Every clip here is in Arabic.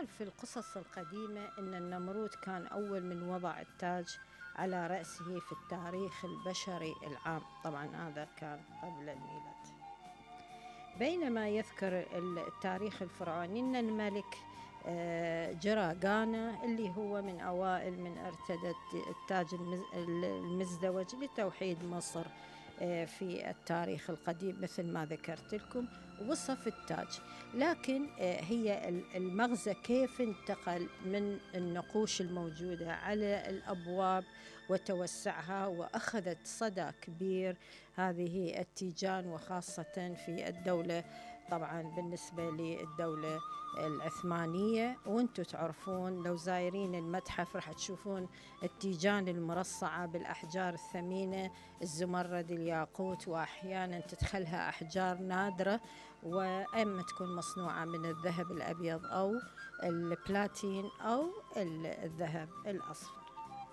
يقال في القصص القديمة أن النمرود كان أول من وضع التاج على رأسه في التاريخ البشري العام. طبعا هذا كان قبل الميلاد. بينما يذكر التاريخ الفرعوني أن الملك جراغانا اللي هو من أوائل من ارتدى التاج المزدوج لتوحيد مصر في التاريخ القديم مثل ما ذكرت لكم، وصف التاج. لكن هي المغزى كيف انتقل من النقوش الموجودة على الأبواب وتوسعها وأخذت صدى كبير هذه التيجان، وخاصة في الدولة طبعا بالنسبة للدولة العثمانية. وانتم تعرفون لو زايرين المتحف راح تشوفون التيجان المرصعة بالأحجار الثمينة، الزمرد، الياقوت، وأحيانا تدخلها أحجار نادرة، وإما تكون مصنوعة من الذهب الأبيض أو البلاتين أو الذهب الأصفر.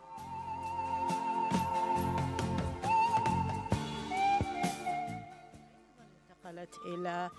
انتقلت إلى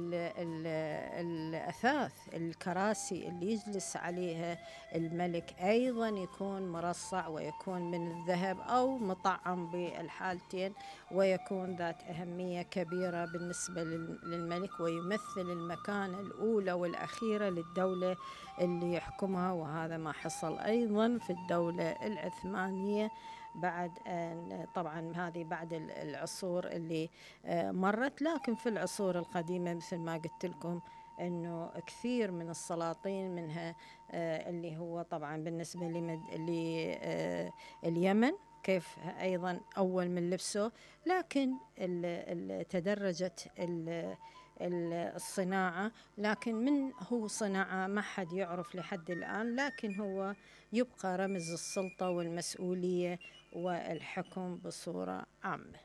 الأثاث، الكراسي اللي يجلس عليها الملك أيضا يكون مرصع ويكون من الذهب أو مطعم بالحالتين، ويكون ذات أهمية كبيرة بالنسبة للملك، ويمثل المكانة الأولى والأخيرة للدولة اللي يحكمها. وهذا ما حصل أيضا في الدولة العثمانية بعد طبعا هذه بعد العصور اللي مرت. لكن في العصور القديمة مثل ما قلت لكم أنه كثير من السلاطين منها اللي هو طبعا بالنسبة لليمن كيف أيضا أول من لبسه، لكن تدرجت الصناعة، لكن من هو صناعة ما حد يعرف لحد الآن، لكن هو يبقى رمز السلطة والمسؤولية والحكم بصورة عامة.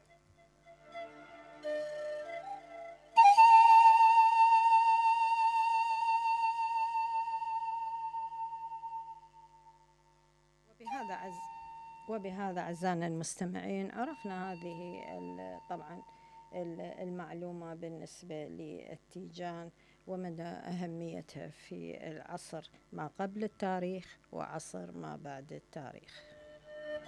وبهذا أعزائنا المستمعين عرفنا هذه طبعا المعلومة بالنسبة للتيجان ومدى أهميتها في العصر ما قبل التاريخ وعصر ما بعد التاريخ.